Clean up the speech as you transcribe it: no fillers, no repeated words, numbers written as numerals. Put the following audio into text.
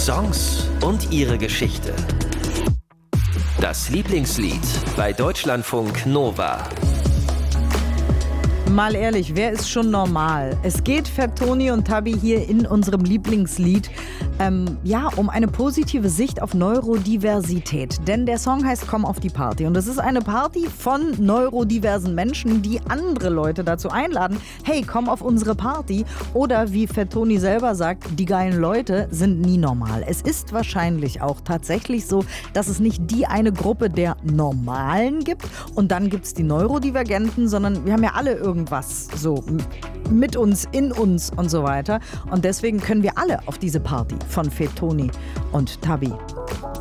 Songs und ihre Geschichte. Das Lieblingslied bei Deutschlandfunk Nova. Mal ehrlich, wer ist schon normal? Es geht Fettoni und Tabi hier in unserem Lieblingslied um eine positive Sicht auf Neurodiversität. Denn der Song heißt Komm auf die Party. Und es ist eine Party von neurodiversen Menschen, die andere Leute dazu einladen, hey, komm auf unsere Party. Oder wie Fettoni selber sagt, die geilen Leute sind nie normal. Es ist wahrscheinlich auch tatsächlich so, dass es nicht die eine Gruppe der Normalen gibt und dann gibt es die Neurodivergenten, sondern wir haben ja alle irgendwas so mit uns, in uns und so weiter. Und deswegen können wir alle auf diese Party von Fettoni und Tabi.